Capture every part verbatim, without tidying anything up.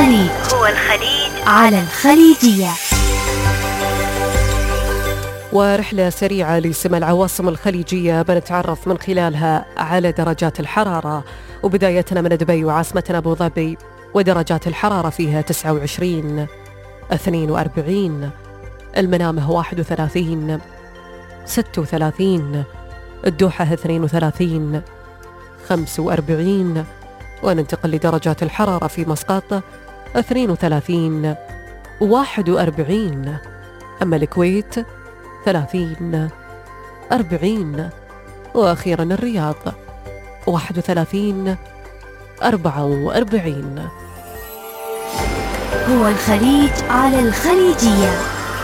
الخليج هو الخليج على الخليجية. ورحلة سريعة لسمع العواصم الخليجية بنتعرف من خلالها على درجات الحرارة، وبدايتنا من دبي وعاصمتنا أبو ظبي، ودرجات الحرارة فيها تسعة وعشرين، اثنين وأربعين، المنامة واحد وثلاثين، ستة وثلاثين، الدوحة اثنين وثلاثين، خمسة وأربعين، وننتقل لدرجات الحرارة في مسقط اثنين وثلاثين، واحد وأربعين، أما الكويت ثلاثين، أربعين، وأخيرا الرياض واحد وثلاثين، أربعة وأربعين. هو الخليج على الخليجية.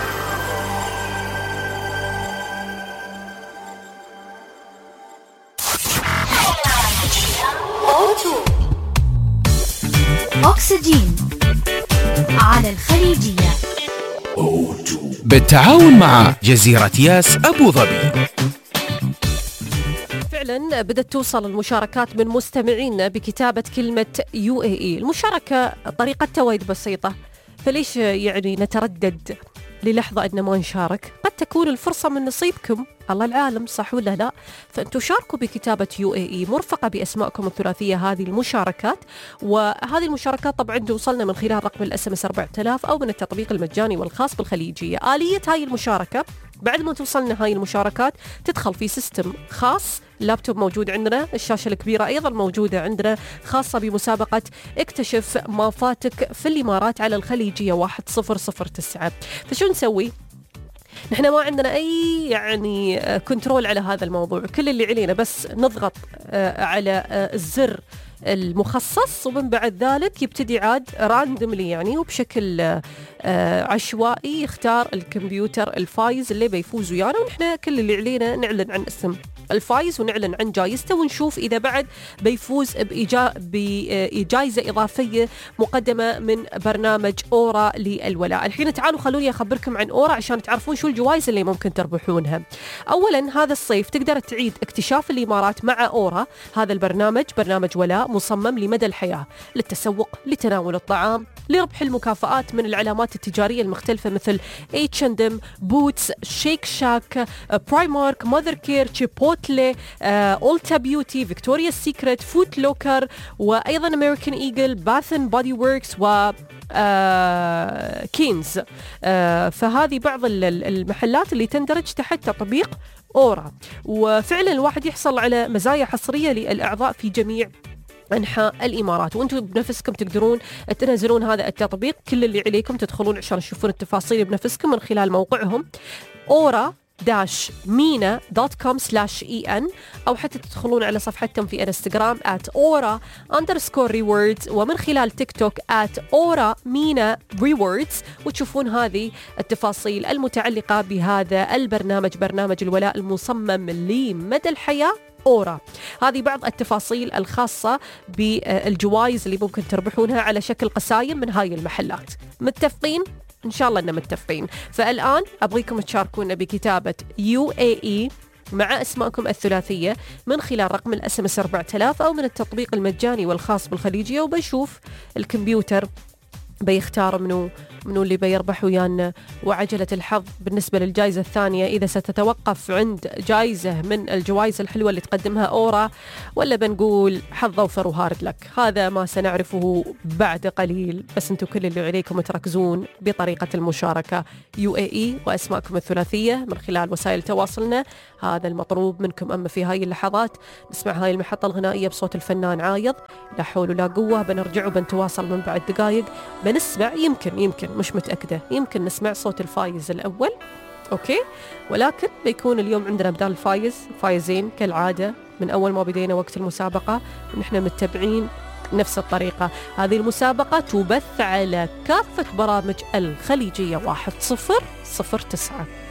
أكسجين على الخليجية بالتعاون مع جزيرة ياس أبو ظبي. فعلا بدأت توصل المشاركات من مستمعينا بكتابة كلمة يو إيه إي. المشاركة طريقتها وايد بسيطة، فليش يعني نتردد للحظة أن ما نشارك؟ قد تكون الفرصة من نصيبكم، الله العالم، صح ولا لا؟ فأنتوا شاركوا بكتابة يو إيه إي مرفقة بأسمائكم الثلاثية هذه المشاركات. وهذه المشاركات طبعا توصلنا من خلال رقم الاس ام اس أربعة آلاف أو من التطبيق المجاني والخاص بالخليجية. آلية هاي المشاركة، بعد ما توصلنا هاي المشاركات تدخل في سيستم خاص، لابتوب موجود عندنا، الشاشة الكبيرة أيضا موجودة عندنا، خاصة بمسابقة اكتشف ما فاتك في الإمارات على الخليجية واحد صفر صفر تسعة. فشو نسوي؟ نحن ما عندنا أي يعني كنترول على هذا الموضوع، كل اللي علينا بس نضغط على الزر المخصص، ومن بعد ذلك يبتدي عاد راندملي يعني وبشكل عشوائي يختار الكمبيوتر الفايز اللي بيفوز ويانا، ونحن كل اللي علينا نعلن عن اسم الفايز ونعلن عن جائزته، ونشوف إذا بعد بيفوز بجائزة إضافية مقدمة من برنامج أورا للولاء. الحين تعالوا خلوني أخبركم عن أورا عشان تعرفون شو الجوائز اللي ممكن تربحونها. أولا، هذا الصيف تقدر تعيد اكتشاف الإمارات مع أورا. هذا البرنامج برنامج ولاء مصمم لمدى الحياة، للتسوق، لتناول الطعام، لربح المكافآت من العلامات التجارية المختلفة مثل إتش أند إم، بوتس، شيك شاك، برايمارك، ماذر كير، تشيبوتلي، أولتا بيوتي، فيكتوريا سيكريت، فوت لوكر، وأيضا أمريكان إيجل، باث اند بودي ووركس، و آه كينز. آه فهذه بعض المحلات اللي تندرج تحت تطبيق أورا، وفعلا الواحد يحصل على مزايا حصرية للأعضاء في جميع أنحاء الإمارات، وأنتم بنفسكم تقدرون تنزلون هذا التطبيق. كل اللي عليكم تدخلون عشان تشوفون التفاصيل بنفسكم من خلال موقعهم أورا داش مينا دوت كوم سلاش إي إن، أو حتى تدخلون على صفحتهم في انستغرام at أورا underscore rewards، ومن خلال تيك توك at أورا مينا rewards، وتشوفون هذه التفاصيل المتعلقة بهذا البرنامج، برنامج الولاء المصمم لمدى الحياة أورا. هذه بعض التفاصيل الخاصة بالجوائز اللي ممكن تربحونها على شكل قسايم من هاي المحلات. متفقين؟ إن شاء الله أننا متفقين. فالآن أبغيكم تشاركونا بكتابة يو إيه إي مع أسماءكم الثلاثية من خلال رقم الاس ام اس أربعة آلاف أو من التطبيق المجاني والخاص بالخليجية، وبنشوف الكمبيوتر بيختار منو منو اللي بيربح ويانا. وعجلة الحظ بالنسبة للجائزة الثانية إذا ستتوقف عند جائزة من الجوائز الحلوة اللي تقدمها أورا، ولا بنقول حظ أوفر وهارد لك، هذا ما سنعرفه بعد قليل. بس أنتم كل اللي عليكم تركزون بطريقة المشاركة يو إيه إي وأسماءكم الثلاثية من خلال وسائل تواصلنا، هذا المطلوب منكم. أما في هاي اللحظات نسمع هاي المحطة الغنائية بصوت الفنان عايض، لا حول ولا قوة. بنرجع وبنتواصل من بعد دقائق، بنسمع يمكن يمكن مش متأكدة، يمكن نسمع صوت الفايز الأول، أوكي؟ ولكن بيكون اليوم عندنا بدال الفايز فايزين كالعادة من أول ما بدينا وقت المسابقة، ونحن متبعين نفس الطريقة. هذه المسابقة تبث على كافة برامج الخليجية واحد صفر صفر تسعة.